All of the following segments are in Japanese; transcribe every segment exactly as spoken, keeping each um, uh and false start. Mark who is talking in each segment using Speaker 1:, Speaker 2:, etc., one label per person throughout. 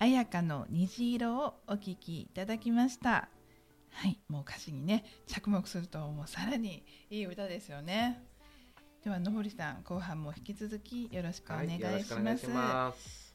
Speaker 1: 彩香の虹色をお聴きいただきました。はい、もう歌詞にね着目するともうさらにいい歌ですよね。ではのぼりさん、後半も引き続きよろしくお願いします。はい、よろしくお願いします。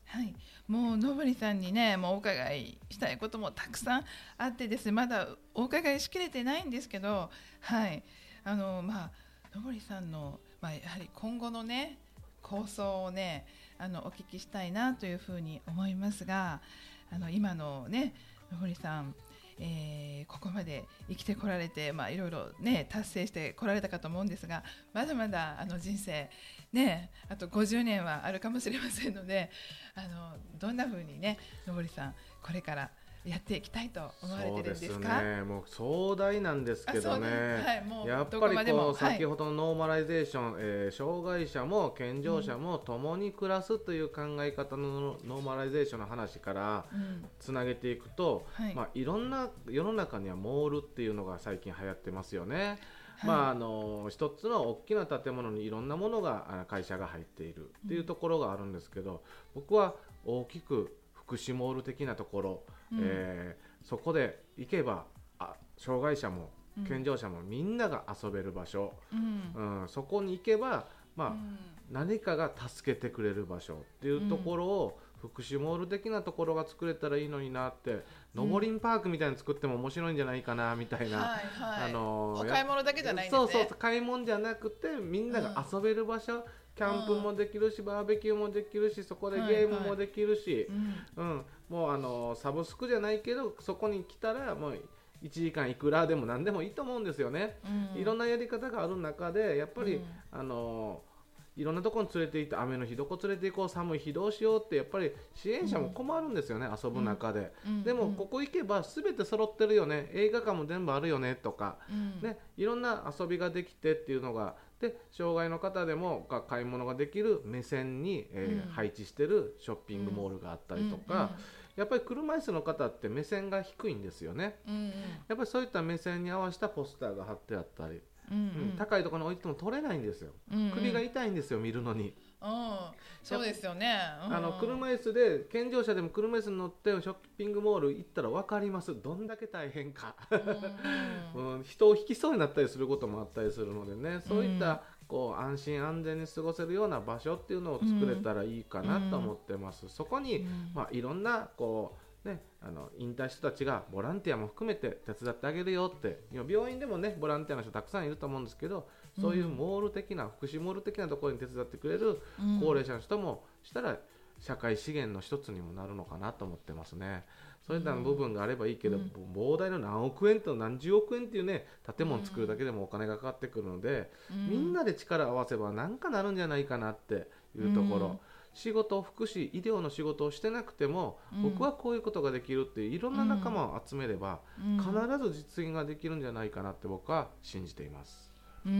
Speaker 1: はい、もうのぼりさんにねもうお伺いしたいこともたくさんあってですね、まだお伺いしきれてないんですけど、はい、あのまあのぼりさんの、まあ、やはり今後のね構想をねあのお聞きしたいなというふうに思いますが、あの今のねのぼりさん、えー、ここまで生きてこられて、まあ、いろいろ、ね、達成してこられたかと思うんですが、まだまだあの人生、ね、あとごじゅうねんはあるかもしれませんので、あのどんなふうにねのぼりさんこれからやっていきたいと思われてるんですか？
Speaker 2: そうですね、もう壮大なんですけどね、
Speaker 1: はい、もう
Speaker 2: やっぱりこう先ほどのノーマライゼーション、はい、えー、障害者も健常者も共に暮らすという考え方のノーマライゼーションの話からつなげていくと、うん、はい、まあ、いろんな世の中にはモールっていうのが最近流行ってますよね。はい、まあ、あの一つの大きな建物にいろんなものが会社が入っているっていうところがあるんですけど、うん、僕は大きく福祉モール的なところ、うん、えー、そこで行けばあ障害者も健常者もみんなが遊べる場所、うんうん、そこに行けば、まあ、うん、何かが助けてくれる場所っていうところを、うん、福祉モール的なところが作れたらいいのになって、のぼりんパークみたいに作っても面白いんじゃないかなみたいな、
Speaker 1: はいはい、
Speaker 2: あのー、
Speaker 1: お買い物だけじゃないんですね。
Speaker 2: そうそう、買い物じゃなくてみんなが遊べる場所、うん、キャンプもできるし、バーベキューもできるし、そこでゲームもできるし、はいはい、うんうん、もうあのサブスクじゃないけどそこに来たらもういちじかんいくらでも何でもいいと思うんですよね、うん、いろんなやり方がある中でやっぱり、うん、あのいろんなところに連れて行って、雨の日どこ連れて行こう、寒い日どうしようってやっぱり支援者も困るんですよね、うん、遊ぶ中で、うん、でもここ行けば全て揃ってるよね、映画館も全部あるよねとか、うん、ね、いろんな遊びができてっていうのがで、障害の方でも買い物ができる目線に、えーうん、配置してるショッピングモールがあったりとか、うんうん、やっぱり車椅子の方って目線が低いんですよね、うんうん、やっぱりそういった目線に合わせたポスターが貼ってあったり、うんうんうん、高いところに置いても撮れないんですよ、うんうん、首が痛いんですよ見るのに、
Speaker 1: うん、そうですよね、うん、
Speaker 2: あの車椅子で健常者でも車椅子に乗ってショッピングモール行ったら分かります、どんだけ大変か、うんうん、人を引きそうになったりすることもあったりするのでね、そういった、うん、こう安心安全に過ごせるような場所っていうのを作れたらいいかなと思ってます、うん、そこに、うん、まあ、いろんなこうね、あの引退した人たちがボランティアも含めて手伝ってあげるよって、今病院でもねボランティアの人たくさんいると思うんですけど、そういうモール的な、うん、福祉モール的なところに手伝ってくれる高齢者の人もしたら社会資源の一つにもなるのかなと思ってますね。そういった部分があればいいけど、うん、膨大な何億円と何十億円っていうね建物作るだけでもお金がかかってくるので、うん、みんなで力を合わせば何かなるんじゃないかなっていうところ、うん、仕事、福祉、医療の仕事をしてなくても、うん、僕はこういうことができるっていういろんな仲間を集めれば、うん、必ず実現ができるんじゃないかなって僕は信じています。
Speaker 1: うん、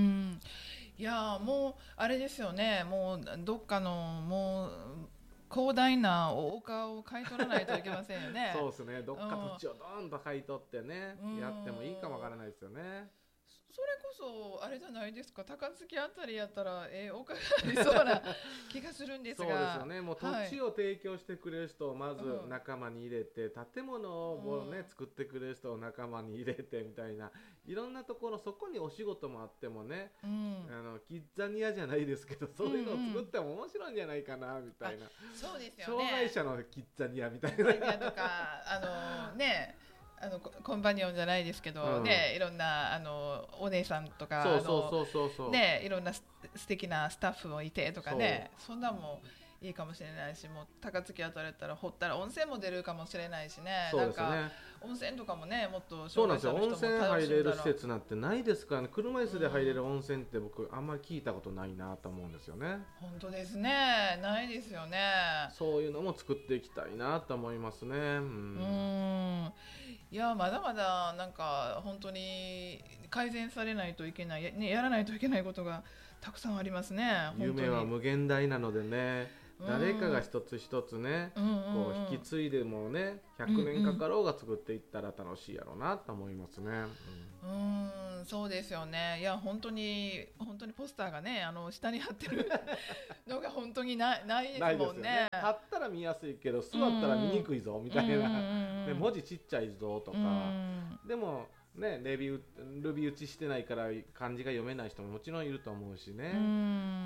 Speaker 1: いやもうあれですよね、もうどっかのもう広大な丘を買い取らないといけませんよね
Speaker 2: そうですね、どっか土地をドーンと買い取ってね、うん、やってもいいかもわからないですよね。
Speaker 1: それこそあれじゃないですか、高槻あたりやったらええおかがありそうな気がするんですが
Speaker 2: そうですよね、もう土地を提供してくれる人をまず仲間に入れて、うん、建物を、ね、作ってくれる人を仲間に入れてみたいな、いろんなところ、そこにお仕事もあってもね、うん、あのキッザニアじゃないですけど、そういうのを作っても面白いんじゃないかなみたいな、うん
Speaker 1: うん、そうですよね、
Speaker 2: 障害者のキッザニアみたいな
Speaker 1: とかあのねあのコンパニオンじゃないですけど、うん、ね、いろんなあのお姉さんとかいろんな素敵なスタッフもいてとかね、 そ, そんなもいいかもしれないし、もう高槻あたりだったら掘ったら温泉も出るかもしれないしね、
Speaker 2: そうですね、
Speaker 1: なんか温泉とかもね、もっと
Speaker 2: そうなんですよ、温泉入れる施設なんてないですからね、車椅子で入れる温泉って僕あんまり聞いたことないなと思うんですよね。
Speaker 1: 本当ですね、ないですよね。
Speaker 2: そういうのも作っていきたいなと思いますね。うん、う
Speaker 1: ーん、いやまだまだなんか本当に改善されないといけない、ね、やらないといけないことがたくさんありますね。
Speaker 2: 夢は無限大なのでね、誰かが一つ一つね、
Speaker 1: うんうんうん、
Speaker 2: こう引き継いでもねひゃくねんかかろうが作っていったら楽しいやろうなと思いますね。
Speaker 1: うん、うん、そうですよね。いや本当に本当にポスターがねあの下に貼ってるのが本当にないないですもんね。
Speaker 2: 立ったら見やすいけど座ったら見にくいぞみたいな、うんうんうん、で文字ちっちゃいぞとか、うん、でもね、レビュールビ打ちしてないから漢字が読めない人ももちろんいると思うしね、うん、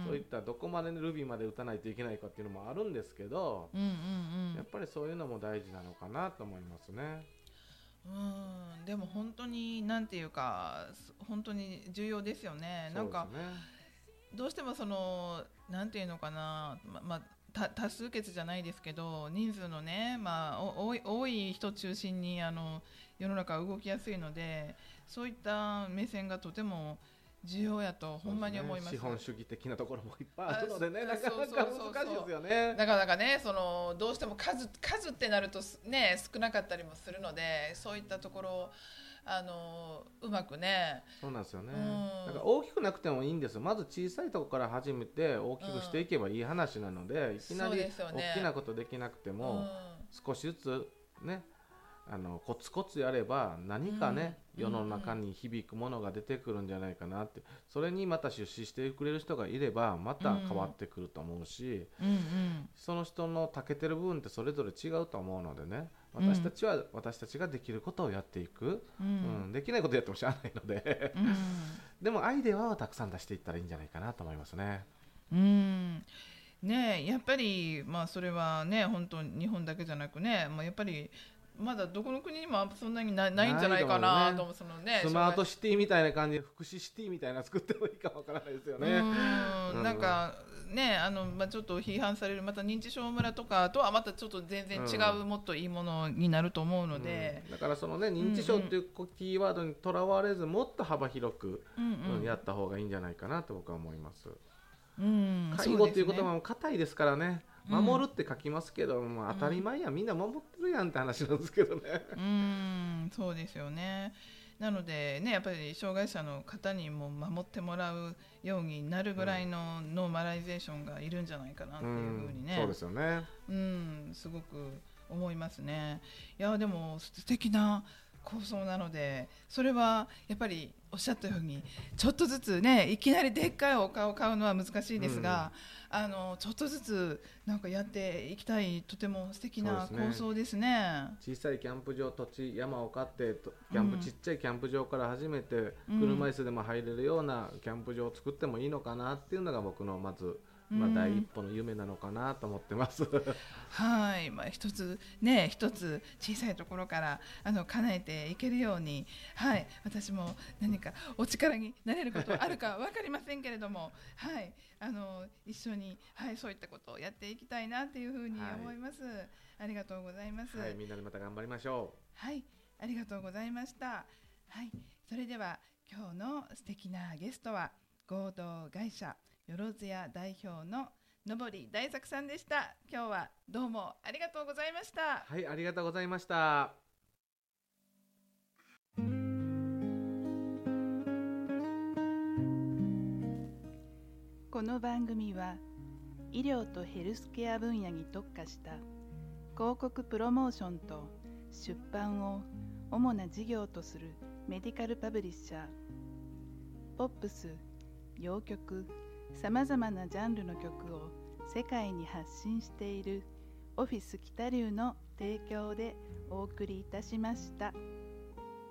Speaker 2: そういったどこまでルビーまで打たないといけないかっていうのもあるんですけど、うんうんうん、やっぱりそういうのも大事なのかなと思いますね。
Speaker 1: うん、でも本当になんていうか本当に重要ですよね。なんかどうしてもそのなんていうのかな、ままあ多数決じゃないですけど人数のね、まあ、多い、多い人中心にあの世の中は動きやすいのでそういった目線がとても重要やとほんまに思います。
Speaker 2: 資本主義的なところもいっぱいあるのでね、なかなか難しいですよね。
Speaker 1: なかなかねそのどうしても 数, 数ってなると、ね、少なかったりもするのでそういったところあのうまくね。
Speaker 2: そうなんですよね、うん、だから大きくなくてもいいんですよ。まず小さいところから始めて大きくしていけばいい話なので、うん、いきなり大きなことできなくても、ね、少しずつねあのコツコツやれば何かね、うん、世の中に響くものが出てくるんじゃないかなって、それにまた出資してくれる人がいればまた変わってくると思うし、うんうんうん、その人の長けてる部分ってそれぞれ違うと思うのでね、私たちは私たちができることをやっていく、うんうん、できないことやってもしゃあないので、うん、でもアイデアはたくさん出していったらいいんじゃないかなと思いますね。
Speaker 1: うんね、やっぱり、まあ、それはね本当日本だけじゃなくね、まあ、やっぱりまだどこの国にもそんなに な, ないんじゃないかなと思う、そのね、
Speaker 2: スマートシティみたいな感じで福祉シティみたいな作ってもいいかわからないですよね。
Speaker 1: うん、なんかねあの、まあ、ちょっと批判されるまた認知症村とかとはまたちょっと全然違う、うん、もっといいものになると思うので、
Speaker 2: うん、だからそのね認知症っていうキーワードにとらわれずもっと幅広く、うんうん、やった方がいいんじゃないかなと僕は思います。うん、介護っていう言葉も硬いですからね、守るって書きますけど、うん、まあ、当たり前や、みんな守ってるやんって話なんですけどね。
Speaker 1: うん、そうですよね。なのでねやっぱり障害者の方にも守ってもらうようになるぐらいのノーマライゼーションがいるんじゃないかなっていうふうにね、
Speaker 2: うん、そうですよね、
Speaker 1: うん、すごく思いますね。いやでも素敵な構想なのでそれはやっぱりおっしゃったようにちょっとずつねいきなりでっかい丘を買うのは難しいですが、うん、あのちょっとずつなんかやっていきたいとても素敵な構想ですね。
Speaker 2: 小さいキャンプ場土地山を買ってキャンプ、うん、ちっちゃいキャンプ場から始めて車椅子でも入れるようなキャンプ場を作ってもいいのかなっていうのが僕のまずまあ、第一歩の夢なのかなと思ってます。
Speaker 1: はい、まあ、一つね一つ小さいところからあの叶えていけるように、はい、私も何かお力になれることあるか分かりませんけれども、はい、あの一緒に、はい、そういったことをやっていきたいなっていうふうに思います、はい、ありがとうございます、
Speaker 2: はい、みんなでまた頑張りましょう。
Speaker 1: はい、ありがとうございました。はい、それでは今日の素敵なゲストは合同会社よろずや代表の野堀大作さんでした。今日はどうもありがとうございました。
Speaker 2: はい、ありがとうございました。
Speaker 3: この番組は医療とヘルスケア分野に特化した広告プロモーションと出版を主な事業とするメディカルパブリッシャー、ポップス、洋曲、さまざまなジャンルの曲を世界に発信しているオフィス北流の提供でお送りいたしました。